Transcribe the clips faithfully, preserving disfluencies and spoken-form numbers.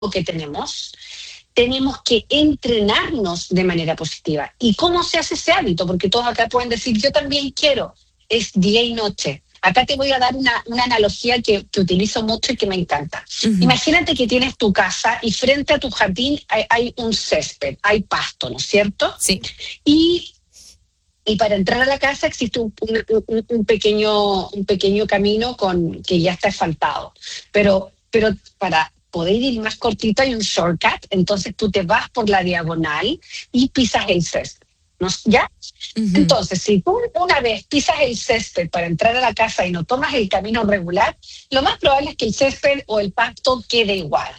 que tenemos, tenemos que entrenarnos de manera positiva. ¿Y cómo se hace ese hábito? Porque todos acá pueden decir, yo también quiero. Es día y noche. Acá te voy a dar una, una analogía que, que utilizo mucho y que me encanta. Uh-huh. Imagínate que tienes tu casa y frente a tu jardín hay, hay un césped, hay pasto, ¿no es cierto? Sí. Y, y para entrar a la casa existe un, un, un, pequeño, un pequeño camino con, que ya está asfaltado. Pero, pero para poder ir más cortito hay un shortcut, entonces tú te vas por la diagonal y pisas el césped. ¿No? ¿Ya? Uh-huh. Entonces, si tú una vez pisas el césped para entrar a la casa y no tomas el camino regular, lo más probable es que el césped o el pasto quede igual.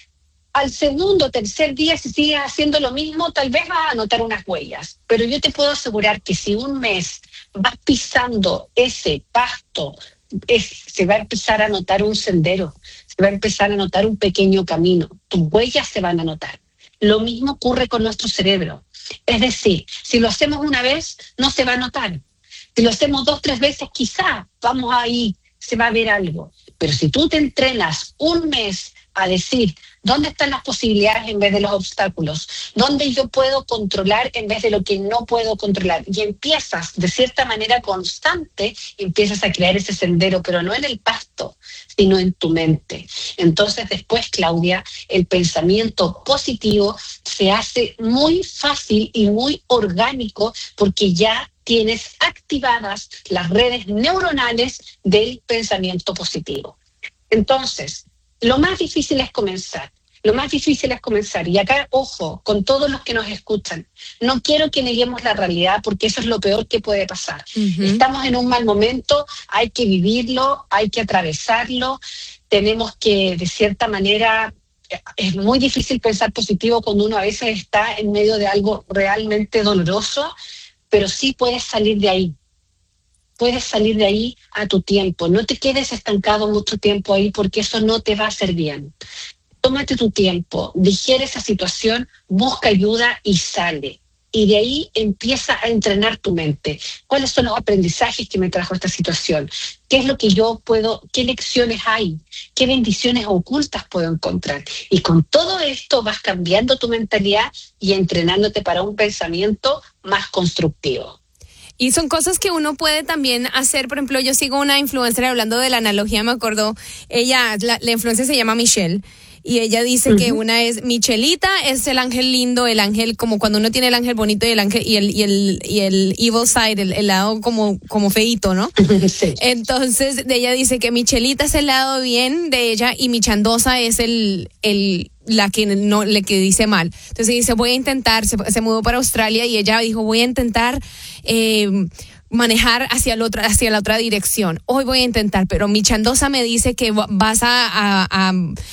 Al segundo o tercer día, si sigues haciendo lo mismo, tal vez vas a notar unas huellas. Pero yo te puedo asegurar que si un mes vas pisando ese pasto, es, se va a empezar a notar un sendero, se va a empezar a notar un pequeño camino. Tus huellas se van a notar. Lo mismo ocurre con nuestro cerebro. Es decir, si lo hacemos una vez, no se va a notar. Si lo hacemos dos, tres veces, quizá vamos ahí, se va a ver algo. Pero si tú te entrenas un mes a decir dónde están las posibilidades en vez de los obstáculos, dónde yo puedo controlar en vez de lo que no puedo controlar, y empiezas de cierta manera constante, empiezas a crear ese sendero, pero no en el pasto, sino en tu mente. Entonces después, Claudia, el pensamiento positivo se hace muy fácil y muy orgánico porque ya tienes activadas las redes neuronales del pensamiento positivo. Entonces, lo más difícil es comenzar. Lo más difícil es comenzar. Y acá, ojo, con todos los que nos escuchan, no quiero que neguemos la realidad porque eso es lo peor que puede pasar. Uh-huh. Estamos en un mal momento, hay que vivirlo, hay que atravesarlo. Tenemos que, de cierta manera, es muy difícil pensar positivo cuando uno a veces está en medio de algo realmente doloroso, pero sí puedes salir de ahí. Puedes salir de ahí a tu tiempo. No te quedes estancado mucho tiempo ahí porque eso no te va a hacer bien. Tómate tu tiempo, digiere esa situación, busca ayuda y sale. Y de ahí empieza a entrenar tu mente. ¿Cuáles son los aprendizajes que me trajo esta situación? ¿Qué es lo que yo puedo, qué lecciones hay? ¿Qué bendiciones ocultas puedo encontrar? Y con todo esto vas cambiando tu mentalidad y entrenándote para un pensamiento más constructivo. Y son cosas que uno puede también hacer. Por ejemplo, yo sigo una influencer, hablando de la analogía, me acuerdo, ella, la, la influencer se llama Michelle, y ella dice uh-huh. que una es, Michelita es el ángel lindo, el ángel, como cuando uno tiene el ángel bonito y el ángel, y el, y el, y el evil side, el, el lado como, como feíto, ¿no? Sí. Entonces, ella dice que Michelita es el lado bien de ella y Michandosa es el, el, la que no, le que dice mal. Entonces dice, voy a intentar, se, se mudó para Australia y ella dijo, voy a intentar eh, manejar hacia el otro, hacia la otra dirección. Hoy voy a intentar, pero mi chandosa me dice que vas a, a,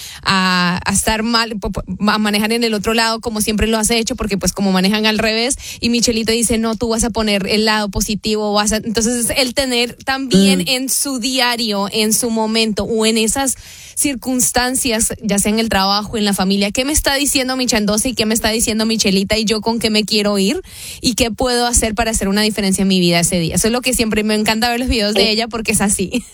a, a estar mal, a manejar en el otro lado como siempre lo has hecho, porque pues como manejan al revés, y Michelito dice, no, tú vas a poner el lado positivo, vas a... Entonces el tener también mm. en su diario, en su momento, o en esas circunstancias, ya sea en el trabajo, en la familia, ¿qué me está diciendo mi chandosa y qué me está diciendo Michelita y yo con qué me quiero ir y qué puedo hacer para hacer una diferencia en mi vida ese día? Eso es lo que siempre me encanta ver los videos de ella, porque es así.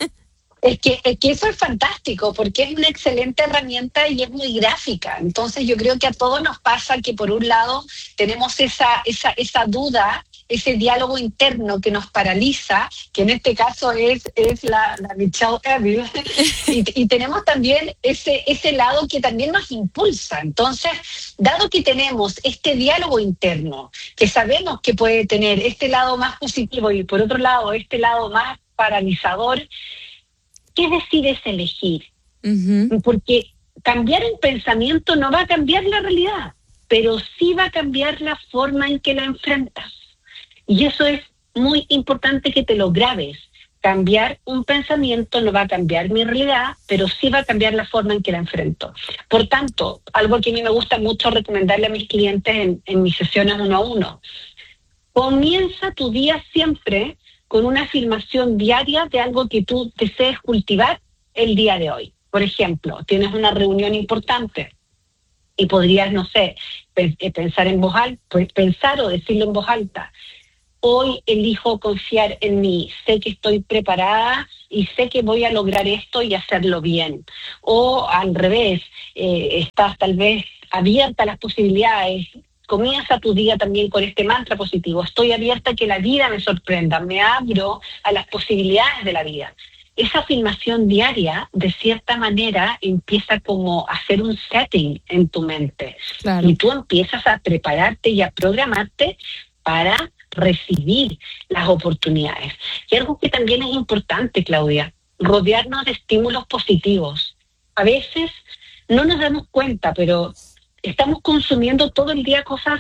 Es que, es que eso es fantástico, porque es una excelente herramienta y es muy gráfica. Entonces yo creo que a todos nos pasa que por un lado tenemos esa, esa, esa duda, ese diálogo interno que nos paraliza, que en este caso es, es la, la Michelle Evil, y, y tenemos también ese, ese lado que también nos impulsa. Entonces, dado que tenemos este diálogo interno, que sabemos que puede tener este lado más positivo y por otro lado este lado más paralizador, ¿qué decides elegir? Uh-huh. Porque cambiar el pensamiento no va a cambiar la realidad, pero sí va a cambiar la forma en que la enfrentas. Y eso es muy importante que te lo grabes. Cambiar un pensamiento no va a cambiar mi realidad, pero sí va a cambiar la forma en que la enfrento. Por tanto, algo que a mí me gusta mucho recomendarle a mis clientes en, en mis sesiones uno a uno. Comienza tu día siempre con una afirmación diaria de algo que tú desees cultivar el día de hoy. Por ejemplo, tienes una reunión importante y podrías, no sé, pensar en voz alta, pensar o decirlo en voz alta. hoy elijo confiar en mí, sé que estoy preparada y sé que voy a lograr esto y hacerlo bien. O al revés, eh, estás tal vez abierta a las posibilidades. Comienza tu día también con este mantra positivo. Estoy abierta a que la vida me sorprenda, me abro a las posibilidades de la vida. Esa afirmación diaria, de cierta manera, empieza como a hacer un setting en tu mente. Claro. Y tú empiezas a prepararte y a programarte para recibir las oportunidades. Y algo que también es importante, Claudia, rodearnos de estímulos positivos. A veces no nos damos cuenta, pero estamos consumiendo todo el día cosas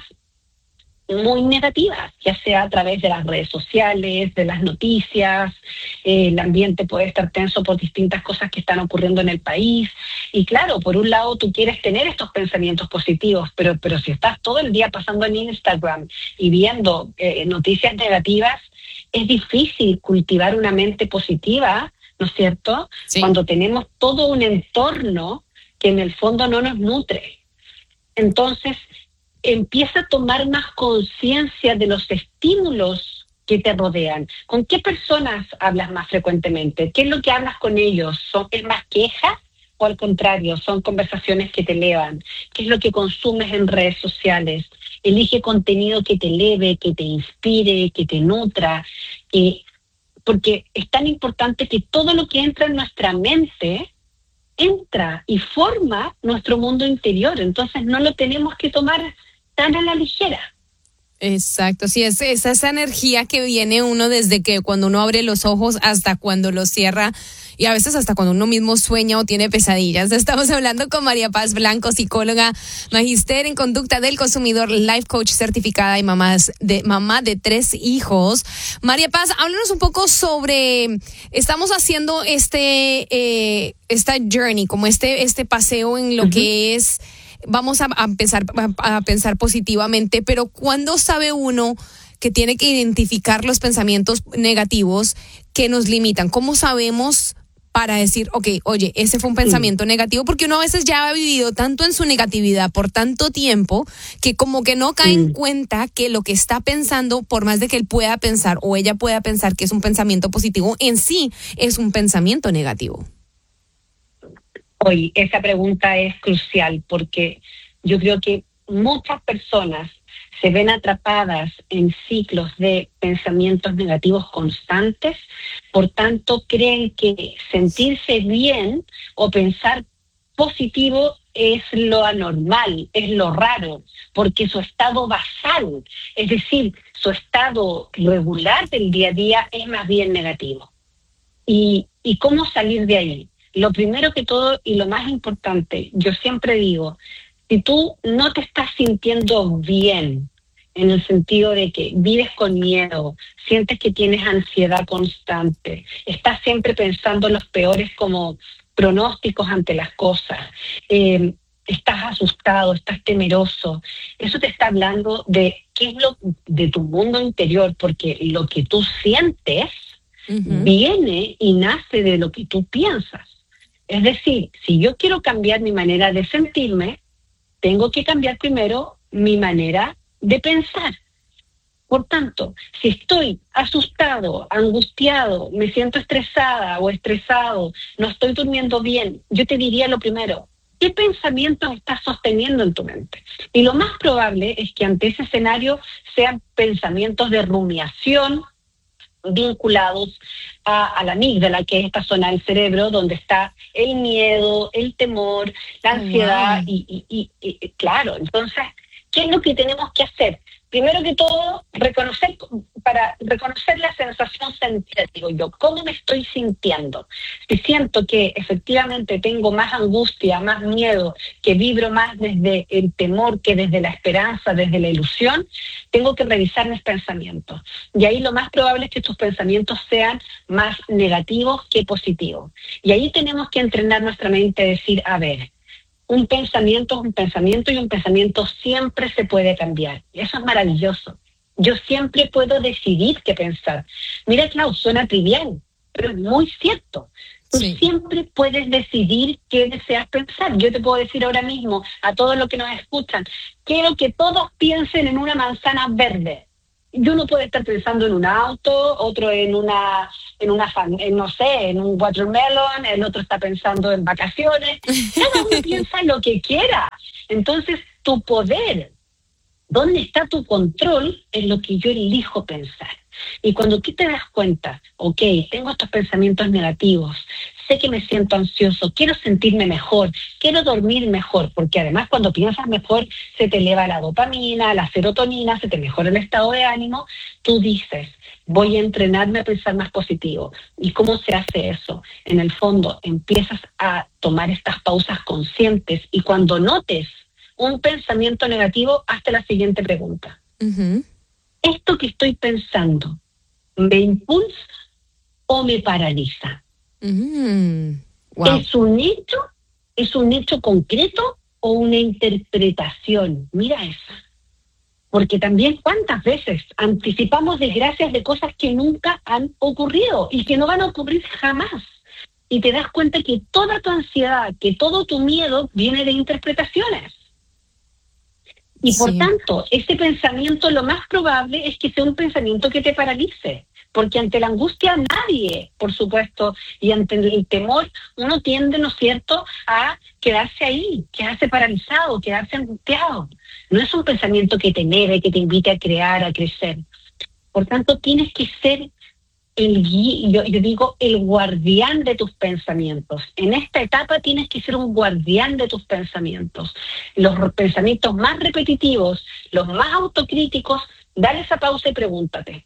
muy negativas, ya sea a través de las redes sociales, de las noticias. Eh, el ambiente puede estar tenso por distintas cosas que están ocurriendo en el país. Y claro, por un lado tú quieres tener estos pensamientos positivos, pero, pero si estás todo el día pasando en Instagram y viendo eh, noticias negativas, es difícil cultivar una mente positiva, ¿no es cierto? Sí. Cuando tenemos todo un entorno que en el fondo no nos nutre. Entonces, empieza a tomar más conciencia de los estímulos que te rodean. ¿Con qué personas hablas más frecuentemente? ¿Qué es lo que hablas con ellos? ¿Son, ¿Es más quejas o al contrario? ¿Son conversaciones que te elevan? ¿Qué es lo que consumes en redes sociales? Elige contenido que te eleve, que te inspire, que te nutra. Eh, porque es tan importante que todo lo que entra en nuestra mente entra y forma nuestro mundo interior. Entonces no lo tenemos que tomar tan a la ligera. Exacto, sí, es, es esa energía que viene uno desde que cuando uno abre los ojos hasta cuando los cierra y a veces hasta cuando uno mismo sueña o tiene pesadillas. Estamos hablando con María Paz Blanco, psicóloga, magíster en conducta del consumidor, life coach certificada y mamás de, mamá de tres hijos. María Paz, háblanos un poco sobre, estamos haciendo este, eh, esta journey, como este, este paseo en lo uh-huh. que es... Vamos a, a empezar a, a pensar positivamente, pero ¿cuándo sabe uno que tiene que identificar los pensamientos negativos que nos limitan? ¿Cómo sabemos para decir, ok, oye, ese fue un pensamiento sí. negativo? Porque uno a veces ya ha vivido tanto en su negatividad por tanto tiempo que como que no cae sí. en cuenta que lo que está pensando, por más de que él pueda pensar o ella pueda pensar que es un pensamiento positivo, en sí es un pensamiento negativo. Hoy, esa pregunta es crucial porque yo creo que muchas personas se ven atrapadas en ciclos de pensamientos negativos constantes, por tanto creen que sentirse bien o pensar positivo es lo anormal, es lo raro, porque su estado basal, es decir, su estado regular del día a día es más bien negativo. ¿Y, y cómo salir de ahí? Lo primero que todo y lo más importante, yo siempre digo, si tú no te estás sintiendo bien, en el sentido de que vives con miedo, sientes que tienes ansiedad constante, estás siempre pensando los peores como pronósticos ante las cosas, eh, estás asustado, estás temeroso, eso te está hablando de qué es lo de tu mundo interior, porque lo que tú sientes uh-huh. viene y nace de lo que tú piensas. Es decir, si yo quiero cambiar mi manera de sentirme, tengo que cambiar primero mi manera de pensar. Por tanto, si estoy asustado, angustiado, me siento estresada o estresado, no estoy durmiendo bien, yo te diría lo primero, ¿qué pensamientos estás sosteniendo en tu mente? Y lo más probable es que ante ese escenario sean pensamientos de rumiación, vinculados a, a la amígdala, que es esta zona del cerebro donde está el miedo, el temor, la ansiedad. Wow. y, y, y, y claro, entonces, ¿qué es lo que tenemos que hacer? Primero que todo, reconocer, para reconocer la sensación sentida, digo yo, ¿cómo me estoy sintiendo? Si siento que efectivamente tengo más angustia, más miedo, que vibro más desde el temor que desde la esperanza, desde la ilusión, tengo que revisar mis pensamientos. Y ahí lo más probable es que tus pensamientos sean más negativos que positivos. Y ahí tenemos que entrenar nuestra mente a decir, a ver, un pensamiento es un pensamiento y un pensamiento siempre se puede cambiar. Y eso es maravilloso. Yo siempre puedo decidir qué pensar. Mira, Clau, suena trivial, pero es muy cierto. Tú sí. siempre puedes decidir qué deseas pensar. Yo te puedo decir ahora mismo a todos los que nos escuchan, quiero que todos piensen en una manzana verde. Y uno puede estar pensando en un auto, otro en una, en una, en, no sé, en un watermelon, el otro está pensando en vacaciones. Cada uno piensa en lo que quiera. Entonces, tu poder, ¿dónde está tu control? Es lo que yo elijo pensar. Y cuando tú te das cuenta, ok, tengo estos pensamientos negativos, sé que me siento ansioso, quiero sentirme mejor, quiero dormir mejor, porque además cuando piensas mejor se te eleva la dopamina, la serotonina, se te mejora el estado de ánimo, tú dices, voy a entrenarme a pensar más positivo. ¿Y cómo se hace eso? En el fondo empiezas a tomar estas pausas conscientes y cuando notes un pensamiento negativo, hazte la siguiente pregunta. Uh-huh. ¿Esto que estoy pensando me impulsa o me paraliza? Mm, wow. ¿Es un hecho? ¿Es un hecho concreto o una interpretación? Mira esa. Porque también cuántas veces anticipamos desgracias de cosas que nunca han ocurrido y que no van a ocurrir jamás. Y te das cuenta que toda tu ansiedad, que todo tu miedo viene de interpretaciones. Y por Sí. tanto, ese pensamiento lo más probable es que sea un pensamiento que te paralice, porque ante la angustia nadie, por supuesto, y ante el temor, uno tiende, ¿no es cierto?, a quedarse ahí, quedarse paralizado, quedarse angustiado. No es un pensamiento que te eleve, que te invite a crear, a crecer. Por tanto, tienes que ser el yo, yo digo el guardián de tus pensamientos. En esta etapa tienes que ser un guardián de tus pensamientos. Los pensamientos más repetitivos, los más autocríticos, dale esa pausa y pregúntate,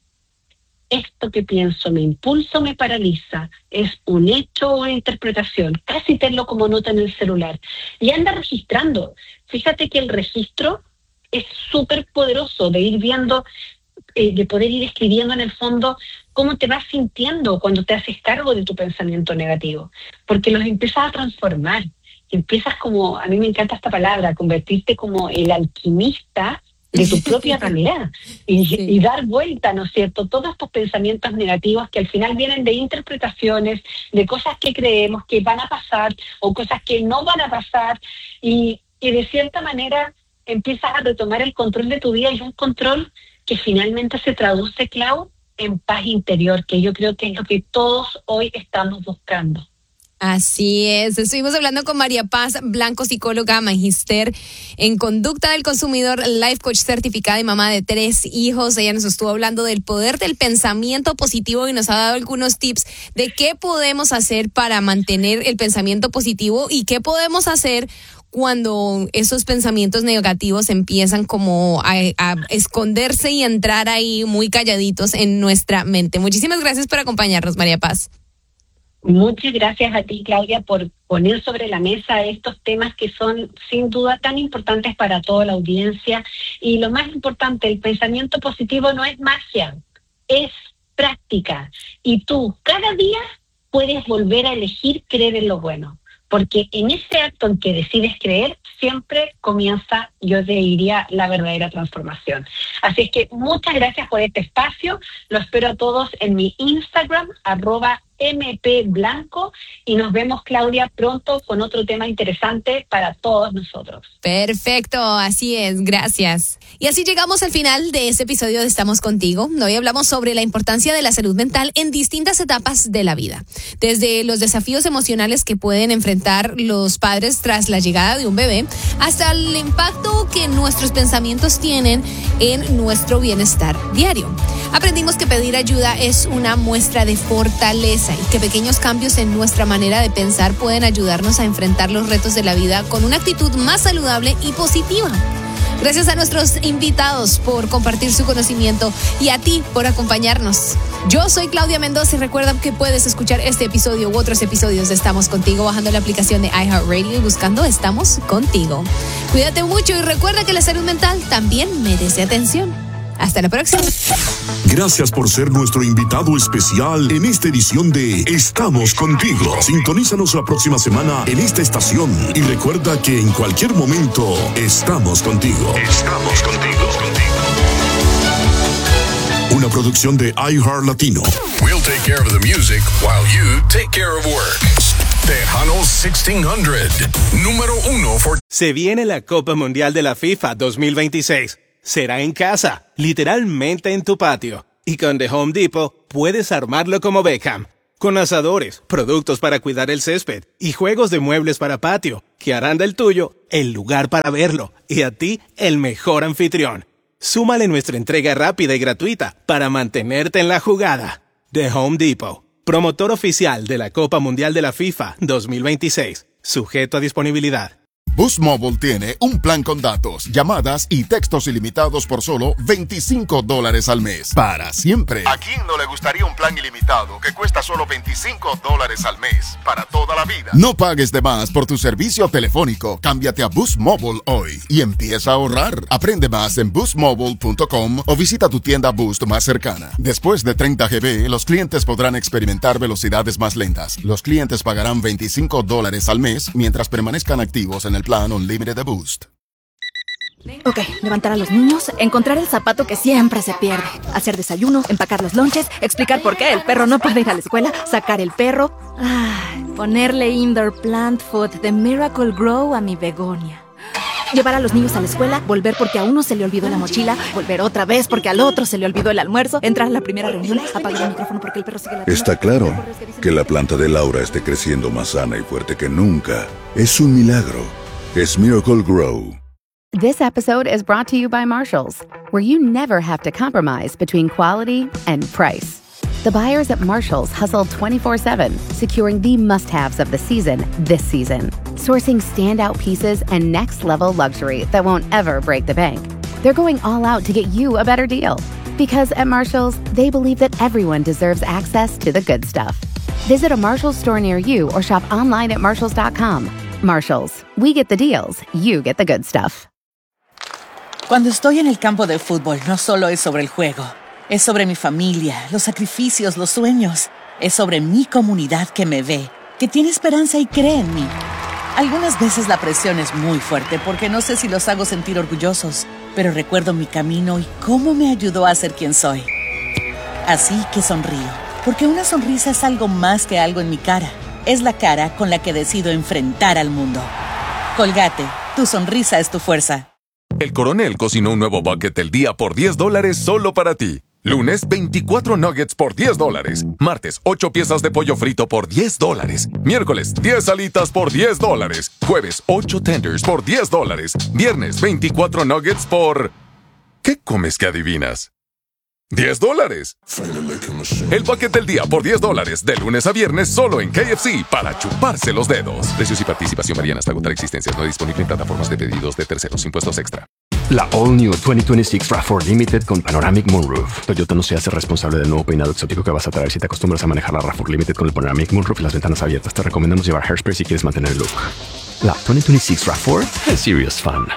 ¿esto que pienso me impulsa o me paraliza? ¿Es un hecho o una interpretación? Casi tenlo como nota en el celular. Y anda registrando. Fíjate que el registro es súper poderoso de ir viendo, eh, de poder ir escribiendo en el fondo cómo te vas sintiendo cuando te haces cargo de tu pensamiento negativo, porque los empiezas a transformar, empiezas como, a mí me encanta esta palabra, convertirte como el alquimista de tu propia realidad y, sí. y dar vuelta, ¿no es cierto?, todos estos pensamientos negativos que al final vienen de interpretaciones, de cosas que creemos que van a pasar o cosas que no van a pasar y, y de cierta manera empiezas a retomar el control de tu vida y un control que finalmente se traduce, Clau, en paz interior, que yo creo que es lo que todos hoy estamos buscando. Así es, estuvimos hablando con María Paz Blanco, psicóloga, magíster en conducta del consumidor, life coach certificada y mamá de tres hijos. Ella nos estuvo hablando del poder del pensamiento positivo y nos ha dado algunos tips de qué podemos hacer para mantener el pensamiento positivo y qué podemos hacer cuando esos pensamientos negativos empiezan como a, a esconderse y entrar ahí muy calladitos en nuestra mente. Muchísimas gracias por acompañarnos, María Paz. Muchas gracias a ti, Claudia, por poner sobre la mesa estos temas que son sin duda tan importantes para toda la audiencia. Y lo más importante, el pensamiento positivo no es magia, es práctica. Y tú cada día puedes volver a elegir creer en lo bueno. Porque en ese acto en que decides creer, siempre comienza, yo te diría, la verdadera transformación. Así es que muchas gracias por este espacio. Lo espero a todos en mi Instagram, arroba mpblanco, y nos vemos, Claudia, pronto con otro tema interesante para todos nosotros. Perfecto, así es, gracias. Y así llegamos al final de este episodio de Estamos Contigo. Hoy hablamos sobre la importancia de la salud mental en distintas etapas de la vida, desde los desafíos emocionales que pueden enfrentar los padres tras la llegada de un bebé, hasta el impacto que nuestros pensamientos tienen en nuestro bienestar diario. Aprendimos que pedir ayuda es una muestra de fortaleza y que pequeños cambios en nuestra manera de pensar pueden ayudarnos a enfrentar los retos de la vida con una actitud más saludable y positiva. Gracias a nuestros invitados por compartir su conocimiento y a ti por acompañarnos. Yo soy Claudia Mendoza y recuerda que puedes escuchar este episodio u otros episodios de Estamos Contigo bajando la aplicación de iHeartRadio y buscando Estamos Contigo. Cuídate mucho y recuerda que la salud mental también merece atención. Hasta la próxima. Gracias por ser nuestro invitado especial en esta edición de Estamos Contigo. Sintonízanos la próxima semana en esta estación y recuerda que en cualquier momento estamos contigo. Estamos contigo. Una producción de iHeart Latino. We'll take care of the music while you take care of work. Tejano sixteen hundred, número uno for... Se viene la Copa Mundial de la FIFA dos mil veintiséis. será en casa, literalmente en tu patio. Y con The Home Depot puedes armarlo como Beckham, con asadores, productos para cuidar el césped y juegos de muebles para patio, que harán del tuyo el lugar para verlo y a ti el mejor anfitrión. Súmale nuestra entrega rápida y gratuita para mantenerte en la jugada. The Home Depot, promotor oficial de la Copa Mundial de la FIFA dos mil veintiséis, sujeto a disponibilidad. Boost Mobile tiene un plan con datos, llamadas y textos ilimitados por solo veinticinco dólares al mes. Para siempre. ¿A quién no le gustaría un plan ilimitado que cuesta solo veinticinco dólares al mes? Para toda la vida. No pagues de más por tu servicio telefónico. Cámbiate a Boost Mobile hoy y empieza a ahorrar. Aprende más en boost mobile punto com o visita tu tienda Boost más cercana. Después de treinta gigabytes, los clientes podrán experimentar velocidades más lentas. Los clientes pagarán veinticinco dólares al mes mientras permanezcan activos en el plan Unlimited de Boost. Ok, levantar a los niños, encontrar el zapato que siempre se pierde, hacer desayuno, empacar los lonches, explicar por qué el perro no puede ir a la escuela, sacar el perro, ah, ponerle indoor plant food de Miracle Grow a mi begonia. Llevar a los niños a la escuela, volver porque a uno se le olvidó la mochila, volver otra vez porque al otro se le olvidó el almuerzo, entrar a la primera reunión, apagar el micrófono porque el perro sigue latiendo. Está claro que la planta de Laura esté creciendo más sana y fuerte que nunca. Es un milagro. Es Miracle Grow. This episode is brought to you by Marshalls, where you never have to compromise between quality and price. The buyers at Marshalls hustle twenty-four seven, securing the must-haves of the season this season, sourcing standout pieces and next-level luxury that won't ever break the bank. They're going all out to get you a better deal. Because at Marshalls, they believe that everyone deserves access to the good stuff. Visit a Marshalls store near you or shop online at marshalls dot com. Marshalls, we get the deals, you get the good stuff. Cuando estoy en el campo de fútbol, no solo es sobre el juego. Es sobre mi familia, los sacrificios, los sueños. Es sobre mi comunidad que me ve, que tiene esperanza y cree en mí. Algunas veces la presión es muy fuerte porque no sé si los hago sentir orgullosos, pero recuerdo mi camino y cómo me ayudó a ser quien soy. Así que sonrío, porque una sonrisa es algo más que algo en mi cara. Es la cara con la que decido enfrentar al mundo. Colgate, tu sonrisa es tu fuerza. El Coronel cocinó un nuevo bucket del día por diez dólares solo para ti. Lunes, veinticuatro nuggets por diez dólares. Martes, ocho piezas de pollo frito por diez dólares. Miércoles, diez alitas por diez dólares. Jueves, ocho tenders por diez dólares. Viernes, veinticuatro nuggets por... ¿Qué comes que adivinas? diez dólares. El bucket del día por diez dólares, de lunes a viernes, solo en K F C, para chuparse los dedos. Precios y participación varían hasta agotar existencias. No disponible en plataformas de pedidos de terceros. Impuestos extra. La All New veinte veintiséis RAV cuatro Limited con Panoramic Moonroof. Toyota no se hace responsable del nuevo peinado exótico que vas a traer si te acostumbras a manejar la RAV cuatro Limited con el Panoramic Moonroof y las ventanas abiertas. Te recomendamos llevar hairspray si quieres mantener el look. La veinte veintiséis RAV cuatro es serious fun.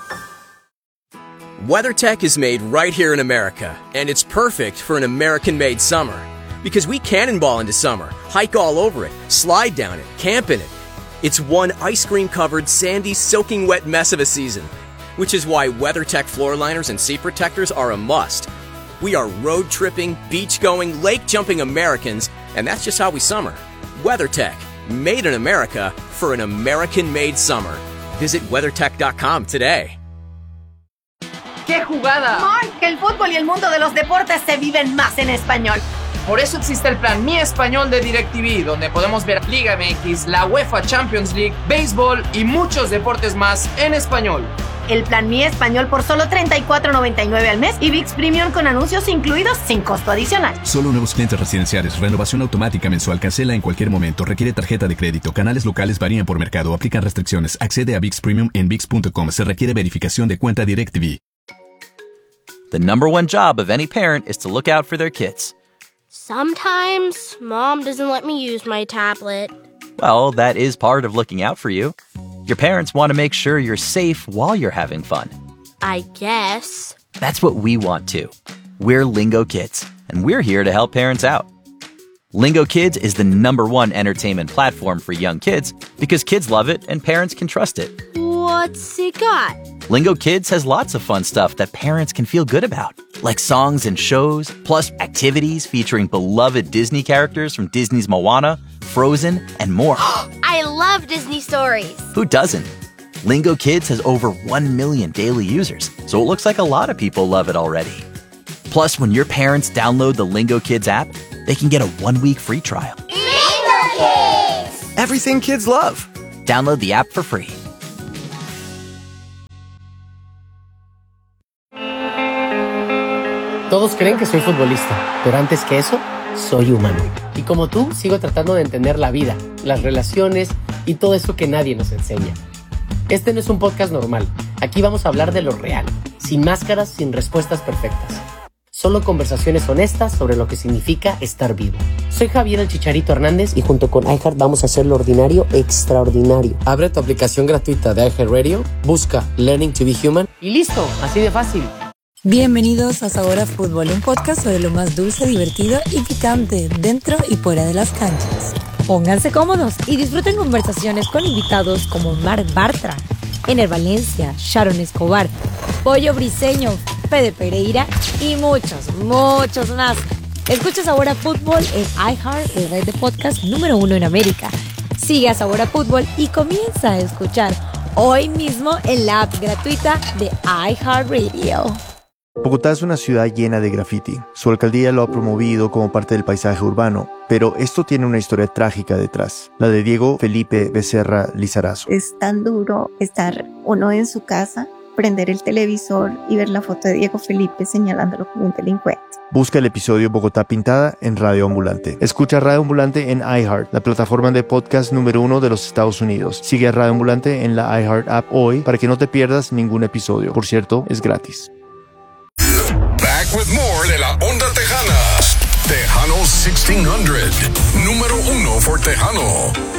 WeatherTech is made right here in America, and it's perfect for an American-made summer. Because we cannonball into summer, hike all over it, slide down it, camp in it. It's one ice cream-covered, sandy, soaking wet mess of a season. Which is why WeatherTech floor liners and seat protectors are a must. We are road-tripping, beach-going, lake-jumping Americans, and that's just how we summer. WeatherTech, made in America for an American-made summer. Visit weathertech dot com today. ¡Qué jugada! Mark, el fútbol y el mundo de los deportes se viven más en español. Por eso existe el plan Mi Español de DirecTV, donde podemos ver Liga M X, la UEFA Champions League, béisbol y muchos deportes más en español. El plan Mi Español por solo treinta y cuatro noventa y nueve al mes y V I X Premium con anuncios incluidos sin costo adicional. Solo nuevos clientes residenciales. Renovación automática mensual. Cancela en cualquier momento. Requiere tarjeta de crédito. Canales locales varían por mercado. Aplican restricciones. Accede a V I X Premium en V I X punto com. Se requiere verificación de cuenta DirecTV. The number one job of any parent is to look out for their kids. Sometimes, Mom doesn't let me use my tablet. Well, that is part of looking out for you. Your parents want to make sure you're safe while you're having fun. I guess. That's what we want too. We're Lingo Kids, and we're here to help parents out. Lingo Kids is the number one entertainment platform for young kids because kids love it and parents can trust it. What's it got? Lingo Kids has lots of fun stuff that parents can feel good about, like songs and shows, plus activities featuring beloved Disney characters from Disney's Moana, Frozen, and more. I love Disney stories. Who doesn't? Lingo Kids has over one million daily users, so it looks like a lot of people love it already. Plus, when your parents download the Lingo Kids app, they can get a one-week free trial. Lingo Kids! Everything kids love. Download the app for free. Todos creen que soy futbolista, pero antes que eso, soy humano. Y como tú, sigo tratando de entender la vida, las relaciones y todo eso que nadie nos enseña. Este no es un podcast normal. Aquí vamos a hablar de lo real, sin máscaras, sin respuestas perfectas. Solo conversaciones honestas sobre lo que significa estar vivo. Soy Javier el Chicharito Hernández y junto con iHeart vamos a hacer lo ordinario extraordinario. Abre tu aplicación gratuita de iHeartRadio, busca Learning to be Human y listo, así de fácil. Bienvenidos a Sabor a Fútbol, un podcast sobre lo más dulce, divertido y picante dentro y fuera de las canchas. Pónganse cómodos y disfruten conversaciones con invitados como Marc Bartra, Ener Valencia, Sharon Escobar, Pollo Briseño, Fede Pereira y muchos, muchos más. Escucha Sabor a Fútbol en iHeart, el red de podcast número uno en América. Sigue a Sabor a Fútbol y comienza a escuchar hoy mismo en la app gratuita de iHeartRadio. Bogotá es una ciudad llena de graffiti. Su alcaldía lo ha promovido como parte del paisaje urbano, pero esto tiene una historia trágica detrás, la de Diego Felipe Becerra Lizarazo. Es tan duro estar uno en su casa, prender el televisor y ver la foto de Diego Felipe señalándolo como un delincuente. Busca el episodio Bogotá Pintada en Radio Ambulante. Escucha Radio Ambulante en iHeart, la plataforma de podcast número uno de los Estados Unidos. Sigue a Radio Ambulante en la iHeart app hoy para que no te pierdas ningún episodio. Por cierto, es gratis. Back with more de la Onda Tejana. Tejano sixteen hundred. Número uno for Tejano.